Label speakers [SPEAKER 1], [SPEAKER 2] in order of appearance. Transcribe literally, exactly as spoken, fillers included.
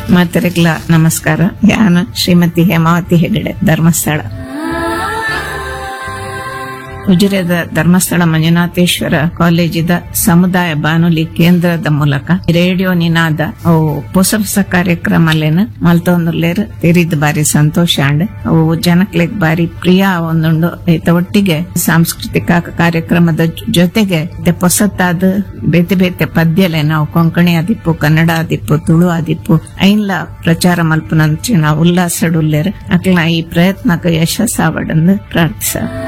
[SPEAKER 1] ಮಾತರಿಗ್ಲ ನಮಸ್ಕಾರ. ಯಾನ ಶ್ರೀಮತಿ ಹೇಮಾವತಿ ಹೆಗಡೆ, ಧರ್ಮಸ್ಥಳ. ಉಜಿರೆದ ಧರ್ಮಸ್ಥಳ ಮಂಜುನಾಥೇಶ್ವರ ಕಾಲೇಜಿದ ಸಮುದಾಯ ಬಾನುಲಿ ಕೇಂದ್ರದ ಮೂಲಕ ರೇಡಿಯೋ ನಿನಾದ ಅವು ಹೊಸ ಹೊಸ ಕಾರ್ಯಕ್ರಮಲೇನ ಮಲ್ತೊಂದುಲ್ಲೇರ್ ತಿರಿದ್ ಬಾರಿ ಸಂತೋಷ ಅಂಡ್ ಅವು ಜನಕ್ಲೆಗ್ ಬಾರಿ ಪ್ರಿಯ ಒಂದುಂಡು. ಐತ ಒಟ್ಟಿಗೆ ಸಾಂಸ್ಕೃತಿಕ ಕಾರ್ಯಕ್ರಮದ ಜೊತೆಗೆ ಹೊಸತಾದ ಬೇತೆ ಬೇತೆ ಪದ್ಯಲೆ ನಾವು ಕೊಂಕಣಿ ಆದಿಪ್ಪು, ಕನ್ನಡ ಆದಿಪ್ಪು, ತುಳು ಆದಿಪ್ಪು ಐನ್ಲ ಪ್ರಚಾರ ಮಲ್ಪನಂಚಿನ ಉಲ್ಲಾಸಡುಲ್ಲೇರ್ ಅಕ್ಲ ಈ ಪ್ರಯತ್ನಕ್ಕೆ ಯಶಸ್ಸಾವಡಂದು ಪ್ರಾರ್ಥಿಸ.